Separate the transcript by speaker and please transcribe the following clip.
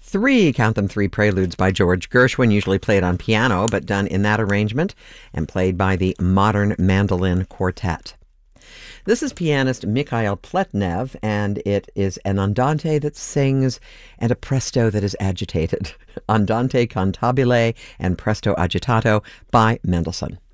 Speaker 1: three preludes by George Gershwin, usually played on piano, but done in that arrangement and played by the Modern Mandolin Quartet. This is pianist Mikhail Pletnev, and it is an andante that sings and a presto that is agitated. Andante cantabile and presto agitato by Mendelssohn.